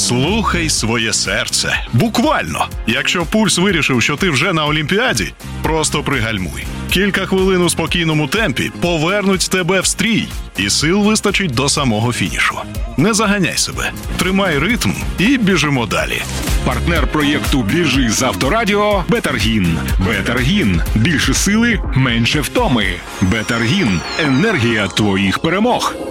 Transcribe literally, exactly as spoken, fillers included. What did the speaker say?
Слухай своє серце. Буквально. Якщо пульс вирішив, що ти вже на Олімпіаді, просто пригальмуй. Кілька хвилин у спокійному темпі повернуть тебе в стрій, і сил вистачить до самого фінішу. Не заганяй себе. Тримай ритм і біжимо далі. Партнер проєкту «Біжи» з Авторадіо – Бетаргін. Бетаргін. Більше сили, менше втоми. Бетаргін. Енергія твоїх перемог.